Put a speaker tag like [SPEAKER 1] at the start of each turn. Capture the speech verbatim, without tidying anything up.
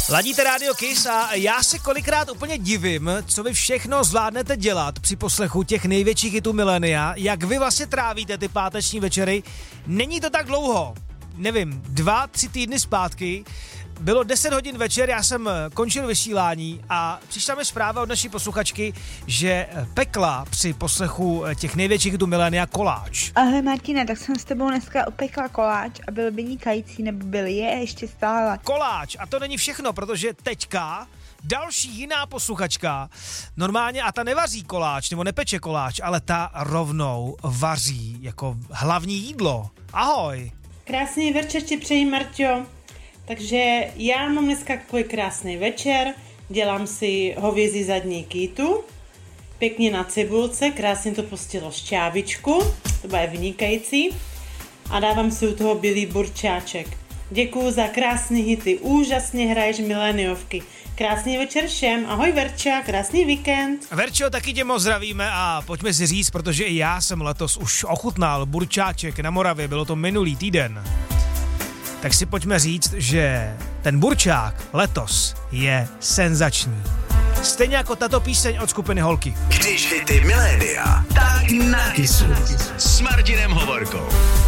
[SPEAKER 1] Ladíte Radio Kiss a já se kolikrát úplně divím, co vy všechno zvládnete dělat při poslechu těch největších hitů milénia, jak vy vlastně trávíte ty páteční večery. Není to tak dlouho, nevím, dva, tři týdny zpátky, bylo deset hodin večer, já jsem končil vysílání a přišla mi zpráva od naší posluchačky, že pekla při poslechu těch největších hitů milénia koláč.
[SPEAKER 2] Ahoj Martina, tak jsem s tebou dneska opekla koláč a byl vynikající, nebo byl je ještě stále.
[SPEAKER 1] Koláč a to není všechno, protože teďka další jiná posluchačka normálně a ta nevaří koláč, nebo nepeče koláč, ale ta rovnou vaří jako hlavní jídlo. Ahoj.
[SPEAKER 3] Krásný večer ti přeji, Marťo. Takže já mám dneska takový krásný večer, dělám si hovězí zadní kýtu, pěkně na cibulce, krásně to postilo šťávičku, to bude vynikající a dávám si u toho bílý burčáček. Děkuju za krásný hity, úžasně hraješ miléniovky. Krásný večer všem, ahoj Verča, krásný víkend.
[SPEAKER 1] Verčo, taky tě moc zdravíme a pojďme si říct, protože i já jsem letos už ochutnal burčáček na Moravě, bylo to minulý týden. Tak si pojďme říct, že ten burčák letos je senzační. Stejně jako tato píseň od skupiny Holky.
[SPEAKER 4] Když hity milénia, tak na Kissu s Martinem Hovorkou.